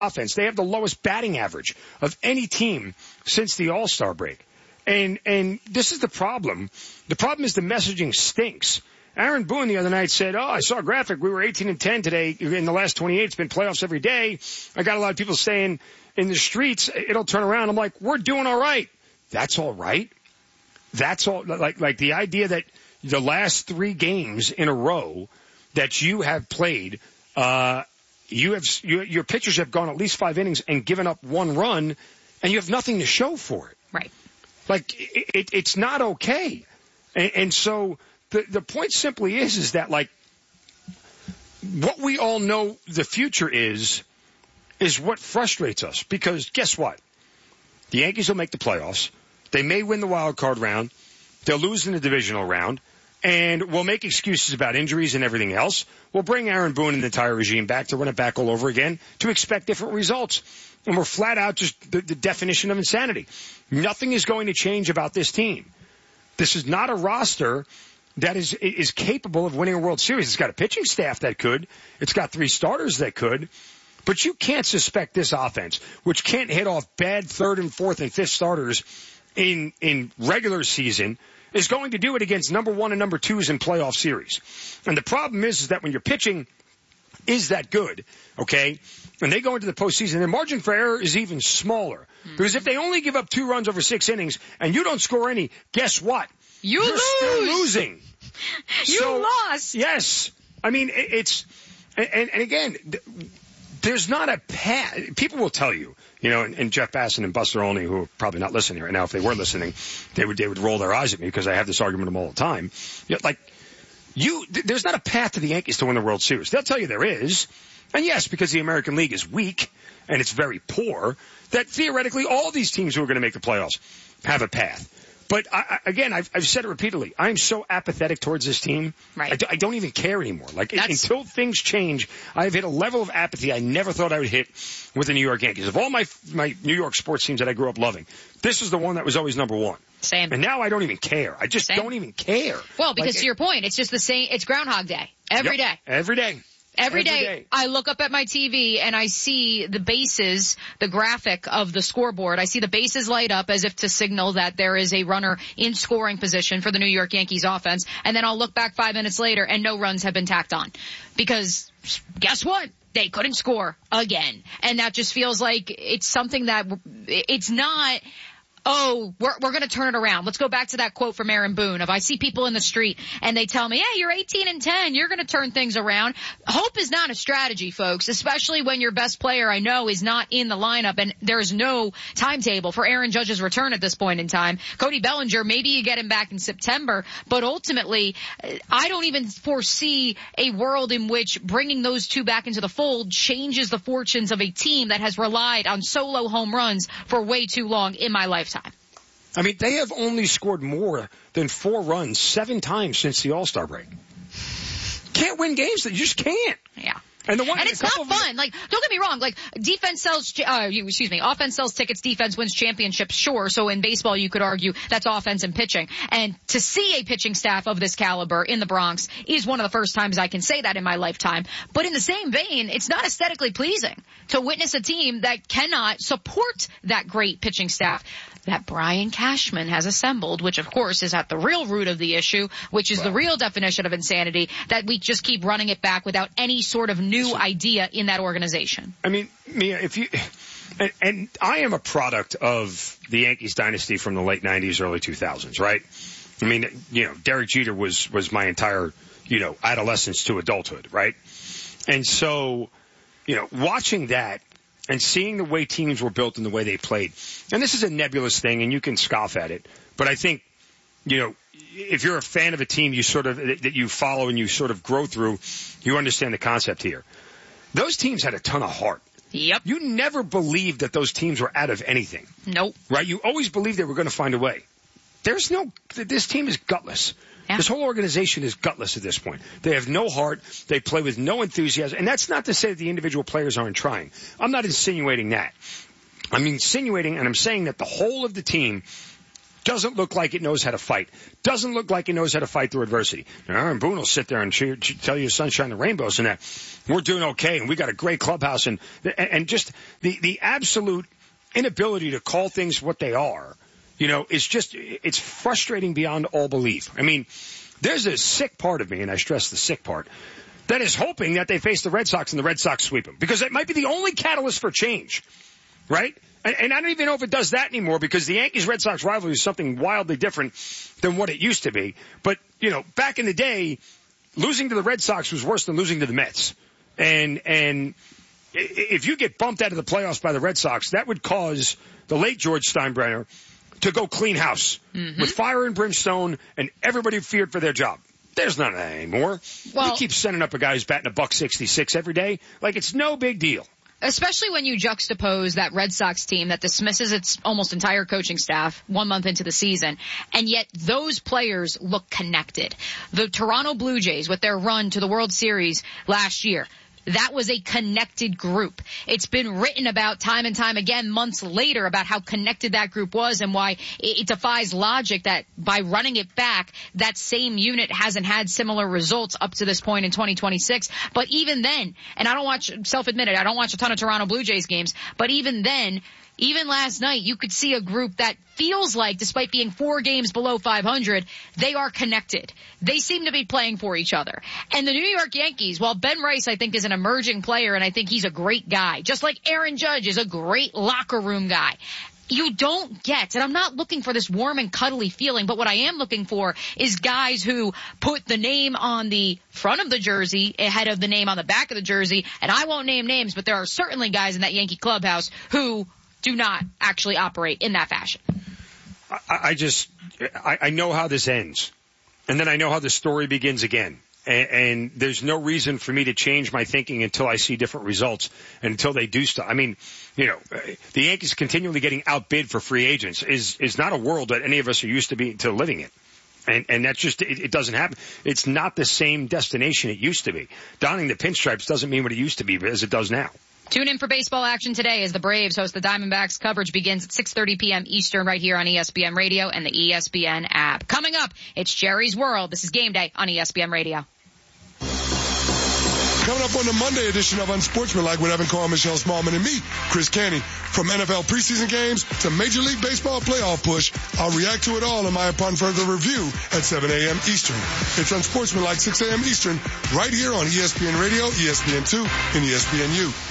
offense. They have the lowest batting average of any team since the All-Star break. And this is the problem. The problem is the messaging stinks. Aaron Boone the other night said, I saw a graphic. We were 18-10 today. In the last 28, it's been playoffs every day. I got a lot of people saying in the streets, it'll turn around. I'm like, we're doing all right. That's all right. That's all. Like the idea that the last 3 games in a row that you have played, your pitchers have gone at least 5 innings and given up 1 run, and you have nothing to show for it. Right. Like, it's not okay. And so the point simply is that, like, what we all know the future is what frustrates us. Because guess what? The Yankees will make the playoffs. They may win the wild card round. They'll lose in the divisional round. And we'll make excuses about injuries and everything else. We'll bring Aaron Boone and the entire regime back to run it back all over again to expect different results. And we're flat out just the definition of insanity. Nothing is going to change about this team. This is not a roster that is capable of winning a World Series. It's got a pitching staff that could. It's got 3 starters that could. But you can't suspect this offense, which can't hit off bad 3rd and 4th and 5th starters in regular season, is going to do it against number 1 and number 2s in playoff series. And the problem is that when your pitching is that good, okay, and they go into the postseason, their margin for error is even smaller. Because if they only give up 2 runs over 6 innings and you don't score any, guess what? You're still losing. You lost. Yes. I mean, it's, and again, there's not a path. People will tell you, and Jeff Basson and Buster Olney, who are probably not listening right now, if they were listening, they would roll their eyes at me because I have this argument with them all the time. There's not a path to the Yankees to win the World Series. They'll tell you there is. And yes, because the American League is weak and it's very poor, that theoretically all these teams who are going to make the playoffs have a path. But again, I've said it repeatedly. I'm so apathetic towards this team. Right. I don't even care anymore. Until things change, I've hit a level of apathy I never thought I would hit with the New York Yankees. Of all my New York sports teams that I grew up loving, this is the one that was always number 1. Same. And now I don't even care. I just don't even care. Well, because to your point, it's just the same. It's Groundhog Day every day. Every day. Every day I look up at my TV and I see the bases, the graphic of the scoreboard. I see the bases light up as if to signal that there is a runner in scoring position for the New York Yankees offense. And then I'll look back 5 minutes later and no runs have been tacked on. Because guess what? They couldn't score again. And that just feels like it's something that it's not, we're going to turn it around. Let's go back to that quote from Aaron Boone. If I see people in the street and they tell me, hey, you're 18-10, you're going to turn things around. Hope is not a strategy, folks, especially when your best player I know is not in the lineup and there's no timetable for Aaron Judge's return at this point in time. Cody Bellinger, maybe you get him back in September, but ultimately, I don't even foresee a world in which bringing those 2 back into the fold changes the fortunes of a team that has relied on solo home runs for way too long in my lifetime. I mean, they have only scored more than 4 runs 7 times since the All-Star break. Can't win games. You just can't. Yeah. And it's not fun. Like, don't get me wrong. Like, offense sells tickets, defense wins championships. Sure. So in baseball, you could argue that's offense and pitching. And to see a pitching staff of this caliber in the Bronx is one of the first times I can say that in my lifetime. But in the same vein, it's not aesthetically pleasing to witness a team that cannot support that great pitching staff that Brian Cashman has assembled, which of course is at the real root of the issue, which is the real definition of insanity, that we just keep running it back without any sort of new idea in that organization. I mean, Mia, and I am a product of the Yankees dynasty from the late 90s, early 2000s, right? I mean, Derek Jeter was my entire, adolescence to adulthood, right? And so, watching that, and seeing the way teams were built and the way they played. And this is a nebulous thing, and you can scoff at it. But I think, if you're a fan of a team that you follow and you sort of grow through, you understand the concept here. Those teams had a ton of heart. Yep. You never believed that those teams were out of anything. Nope. Right? You always believed they were going to find a way. This team is gutless. Yeah. This whole organization is gutless at this point. They have no heart. They play with no enthusiasm. And that's not to say that the individual players aren't trying. I'm not insinuating that. I'm insinuating, and I'm saying that the whole of the team doesn't look like it knows how to fight. Doesn't look like it knows how to fight through adversity. Now, Aaron Boone will sit there and tell you sunshine and rainbows and that we're doing okay and we got a great clubhouse and just the absolute inability to call things what they are, is just, it's frustrating beyond all belief. I mean, there's a sick part of me, and I stress the sick part, that is hoping that they face the Red Sox and the Red Sox sweep them because it might be the only catalyst for change, right? And I don't even know if it does that anymore because the Yankees-Red Sox rivalry is something wildly different than what it used to be. But, back in the day, losing to the Red Sox was worse than losing to the Mets. And if you get bumped out of the playoffs by the Red Sox, that would cause the late George Steinbrenner to go clean house with fire and brimstone and everybody feared for their job. There's none of that anymore. Well, we keep sending up a guy who's batting $166 every day. Like, it's no big deal. Especially when you juxtapose that Red Sox team that dismisses its almost entire coaching staff 1 month into the season, and yet those players look connected. The Toronto Blue Jays, with their run to the World Series last year, that was a connected group. It's been written about time and time again months later about how connected that group was and why it defies logic that by running it back, that same unit hasn't had similar results up to this point in 2026. But even then, and I don't watch a ton of Toronto Blue Jays games, but even then, even last night, you could see a group that feels like, despite being 4 games below 500, they are connected. They seem to be playing for each other. And the New York Yankees, while Ben Rice, I think, is an emerging player, and I think he's a great guy, just like Aaron Judge is a great locker room guy, you don't get, and I'm not looking for this warm and cuddly feeling, but what I am looking for is guys who put the name on the front of the jersey ahead of the name on the back of the jersey, and I won't name names, but there are certainly guys in that Yankee clubhouse who do not actually operate in that fashion. I know how this ends. And then I know how the story begins again. And there's no reason for me to change my thinking until I see different results and until they do stuff. I mean, the Yankees continually getting outbid for free agents is not a world that any of us are used to living in. And that's just, it doesn't happen. It's not the same destination it used to be. Donning the pinstripes doesn't mean what it used to be as it does now. Tune in for baseball action today as the Braves host the Diamondbacks. Coverage begins at 6:30 p.m. Eastern right here on ESPN Radio and the ESPN app. Coming up, it's Jerry's World. This is Game Day on ESPN Radio. Coming up on the Monday edition of Unsportsmanlike with Evan Carr, Michelle Smallman, and me, Chris Canty. From NFL preseason games to Major League Baseball playoff push, I'll react to it all in my upon further review at 7 a.m. Eastern. It's Unsportsmanlike 6 a.m. Eastern right here on ESPN Radio, ESPN2, and ESPNU.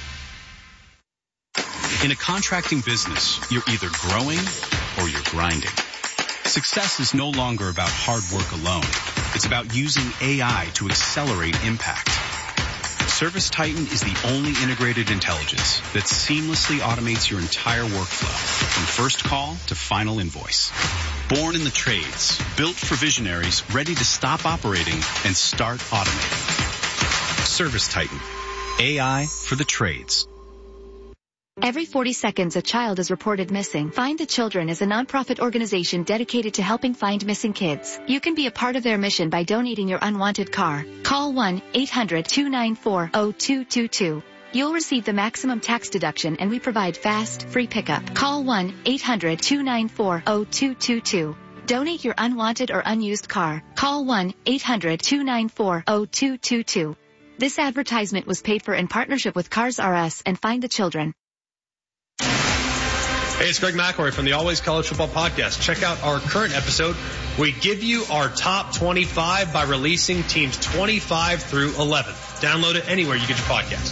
In a contracting business, you're either growing or you're grinding. Success is no longer about hard work alone. It's about using AI to accelerate impact. ServiceTitan is the only integrated intelligence that seamlessly automates your entire workflow, from first call to final invoice. Born in the trades, built for visionaries ready to stop operating and start automating. ServiceTitan, AI for the trades. Every 40 seconds, a child is reported missing. Find the Children is a nonprofit organization dedicated to helping find missing kids. You can be a part of their mission by donating your unwanted car. Call 1-800-294-0222. You'll receive the maximum tax deduction, and we provide fast, free pickup. Call 1-800-294-0222. Donate your unwanted or unused car. Call 1-800-294-0222. This advertisement was paid for in partnership with Cars R Us and Find the Children. Hey, it's Greg McElroy from the Always College Football Podcast. Check out our current episode. We give you our top 25 by releasing teams 25 through 11. Download it anywhere you get your podcast.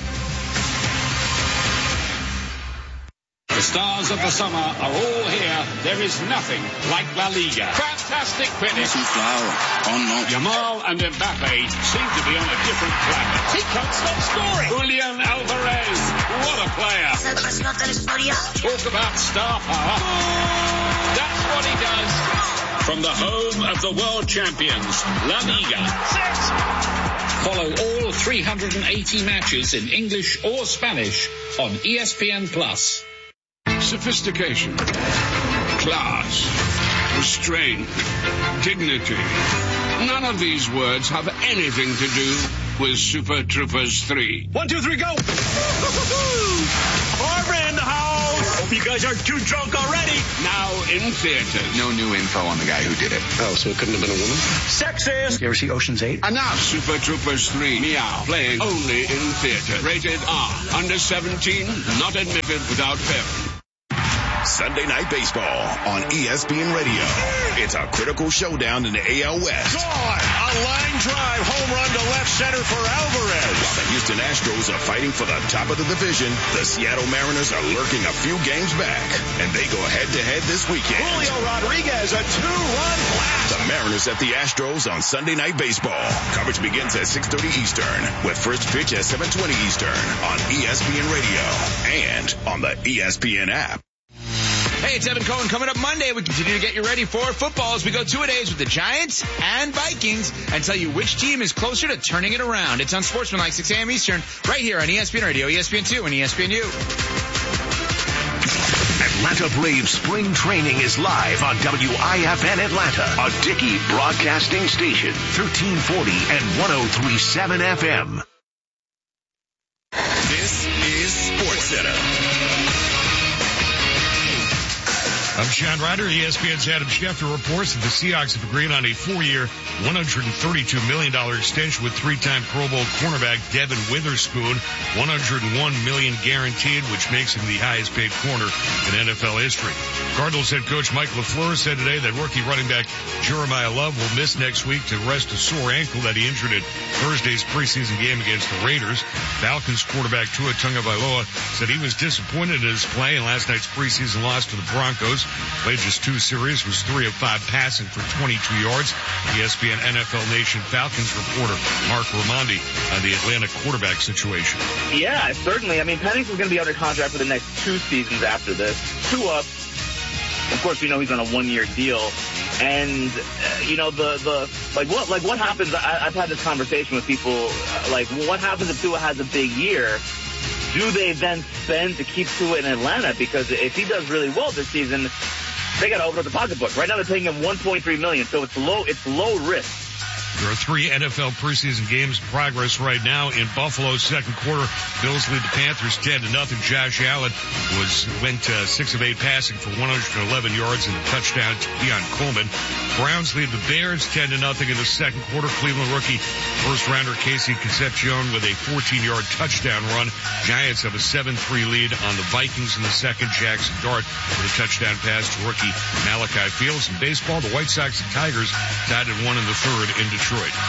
The stars of the summer are all here. There is nothing like La Liga. Fantastic finish. Yamal and Mbappe seem to be on a different planet. He can't stop scoring. Julian Alvarez, what a player. Talk about star power. That's what he does. From the home of the world champions, La Liga. Follow all 380 matches in English or Spanish on ESPN+. Sophistication, class, restraint, dignity. None of these words have anything to do with Super Troopers 3. 1, 2, 3, go! Barbara in the house! Hope you guys are too drunk already. Now in theaters. No new info on the guy who did it. Oh, so it couldn't have been a woman? Sexist. You ever see Ocean's 8? Enough. Super Troopers 3 Meow. Playing only in theaters. Rated R. Under 17. Not admitted without parent. Sunday Night Baseball on ESPN Radio. It's a critical showdown in the AL West. Gone! A line drive home run to left center for Alvarez. While the Houston Astros are fighting for the top of the division, the Seattle Mariners are lurking a few games back, and they go head-to-head this weekend. Julio Rodriguez, a 2-run blast. The Mariners at the Astros on Sunday Night Baseball. Coverage begins at 6:30 Eastern, with first pitch at 7:20 Eastern on ESPN Radio and on the ESPN app. Hey, it's Evan Cohen. Coming up Monday, we continue to get you ready for football as we go 2-a-days with the Giants and Vikings and tell you which team is closer to turning it around. It's on Sportsmanlike, 6 a.m. Eastern, right here on ESPN Radio, ESPN2, and ESPNU. Atlanta Braves spring training is live on WIFN Atlanta, a Dickey broadcasting station, 1340 and 103.7 FM. This is SportsCenter. I'm Sean Ryder. ESPN's Adam Schefter reports that the Seahawks have agreed on a 4-year, $132 million extension with 3-time Pro Bowl cornerback Devin Witherspoon, $101 million guaranteed, which makes him the highest paid corner in NFL history. Cardinals head coach Mike LaFleur said today that rookie running back Jeremiah Love will miss next week to rest a sore ankle that he injured at Thursday's preseason game against the Raiders. Falcons quarterback Tua Tagovailoa said he was disappointed in his play in last night's preseason loss to the Broncos. Played just 2 series, was 3 of 5 passing for 22 yards. ESPN NFL Nation Falcons reporter Mark Raimondi on the Atlanta quarterback situation. Yeah, certainly. I mean, Pennington's going to be under contract for the next 2 seasons after this. Tua, of course, we know he's on a 1-year deal. And, you know, what happens, I've had this conversation with people, what happens if Tua has a big year? Do they then spend to keep Tua in Atlanta? Because if he does really well this season, they got to open up the pocketbook. Right now they're paying him $1.3 million, so it's low risk. There are 3 NFL preseason games in progress right now. In Buffalo's second quarter, Bills lead the Panthers 10-0. Josh Allen went 6 of 8 passing for 111 yards and a touchdown to Keon Coleman. Browns lead the Bears 10-0 in the second quarter. Cleveland rookie first-rounder Casey Concepcion with a 14-yard touchdown run. Giants have a 7-3 lead on the Vikings in the second. Jackson Dart with a touchdown pass to rookie Malachi Fields. In baseball, the White Sox and Tigers tied at 1 in the third in Detroit.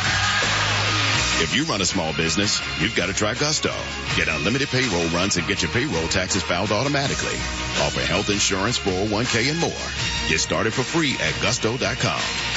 If you run a small business, you've got to try Gusto. Get unlimited payroll runs and get your payroll taxes filed automatically. Offer health insurance, 401k, and more. Get started for free at Gusto.com.